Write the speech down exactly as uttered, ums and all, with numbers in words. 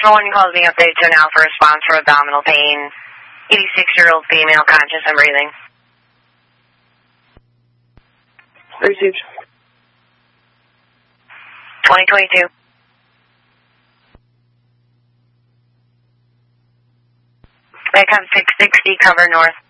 one calls me update to an alpha response for abdominal pain. eighty-six-year-old female, conscious and breathing. Received. twenty twenty-two. Back on six sixty, cover north.